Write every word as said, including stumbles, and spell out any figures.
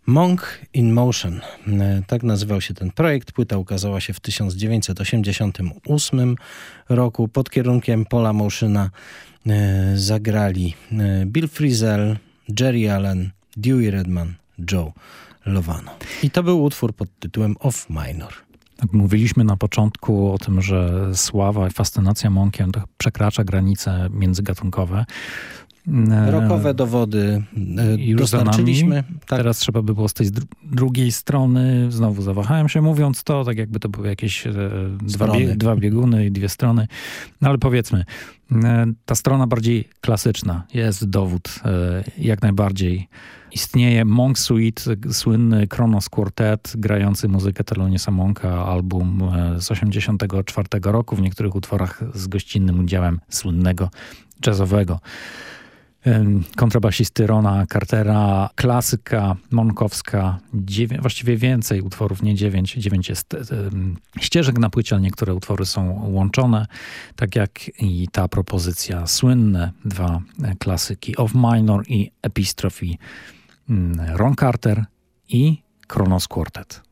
Monk in Motion. Tak nazywał się ten projekt. Płyta ukazała się w tysiąc dziewięćset osiemdziesiątym ósmym roku. Pod kierunkiem Paula Motiona zagrali Bill Frisell, Jerry Allen, Dewey Redman, Joe Lovano. I to był utwór pod tytułem F minor. Tak, mówiliśmy na początku o tym, że sława i fascynacja Monkiem to przekracza granice międzygatunkowe. Rockowe dowody już dostarczyliśmy. Tak. Teraz trzeba by było z tej dru- drugiej strony, znowu zawahałem się mówiąc to, tak jakby to były jakieś e, dwa, bie- dwa bieguny i dwie strony. No ale powiedzmy, e, ta strona bardziej klasyczna jest dowód e, jak najbardziej. Istnieje Monk Suite, słynny Kronos Quartet, grający muzykę Theloniousa Monka, album e, z osiemdziesiątego czwartego roku, w niektórych utworach z gościnnym udziałem słynnego jazzowego kontrabasisty Rona Cartera, klasyka monkowska, dziewię- właściwie więcej utworów, nie dziewięć, dziewięć jest y, ścieżek na płycie, ale niektóre utwory są łączone, tak jak i ta propozycja, słynne dwa klasyki, F minor i Epistrophe, Ron Carter i Kronos Quartet.